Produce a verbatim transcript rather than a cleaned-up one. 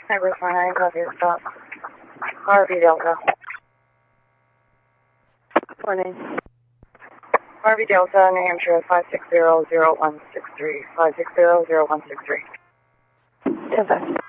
Hi, Bruce four nine, copy your stop. Harvey Delta. Morning. Harvey Delta, New Hampshire, five six zero zero one six three. five six zero zero one six three. Yes, sir.